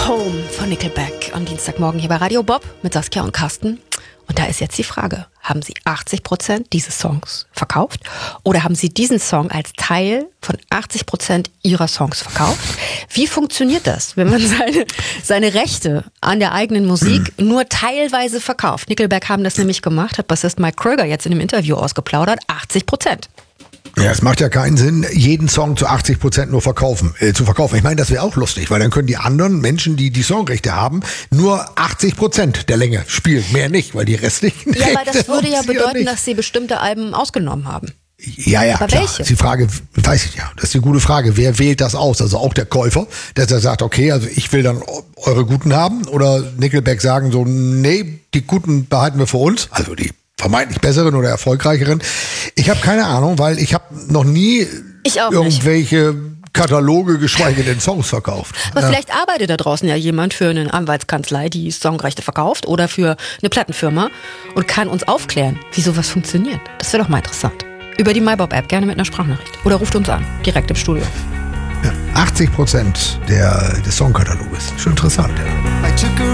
Home von Nickelback am Dienstagmorgen hier bei Radio Bob mit Saskia und Carsten. Und da ist jetzt die Frage, haben Sie 80% dieses Songs verkauft oder haben Sie diesen Song als Teil von 80% Ihrer Songs verkauft? Wie funktioniert das, wenn man seine Rechte an der eigenen Musik nur teilweise verkauft? Nickelback haben das nämlich gemacht, hat Bassist Mike Kröger jetzt in dem Interview ausgeplaudert, 80%. Ja, es macht ja keinen Sinn, jeden Song zu 80% nur zu verkaufen. Ich meine, das wäre auch lustig, weil dann können die anderen Menschen, die die Songrechte haben, nur 80% der Länge spielen. Mehr nicht, weil die restlichen Ja, aber Rechte das würde ja bedeuten, nicht. dass sie bestimmte Alben ausgenommen haben. Ja, aber klar. welche? Das ist die Frage, weiß ich ja, das ist die gute Frage. Wer wählt das aus? Also auch der Käufer, der sagt, okay, also ich will dann eure Guten haben, oder Nickelback sagen so, nee, die Guten behalten wir für uns, also die vermeintlich besseren oder erfolgreicheren. Ich habe keine Ahnung, weil ich habe noch nie irgendwelche Kataloge, geschweige denn Songs verkauft. Aber vielleicht arbeitet da draußen ja jemand für eine Anwaltskanzlei, die Songrechte verkauft, oder für eine Plattenfirma und kann uns aufklären, wie sowas funktioniert. Das wäre doch mal interessant. Über die MyBob-App, gerne mit einer Sprachnachricht. Oder ruft uns an, direkt im Studio. Ja, 80% des Songkataloges. Schon interessant, ja.